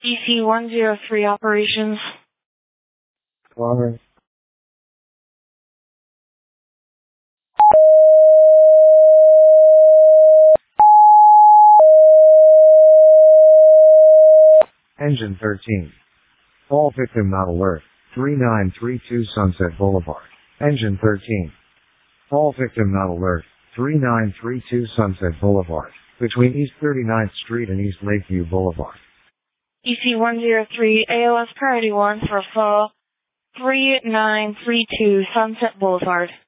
EC-103 operations. Alright. Engine 13. All victim not alert. 3932 Sunset Boulevard. Engine 13. All victim not alert. 3932 Sunset Boulevard. Between East 39th Street and East Lakeview Boulevard. EC-103 AOS Priority 1 for fall 3932 Sunset Boulevard.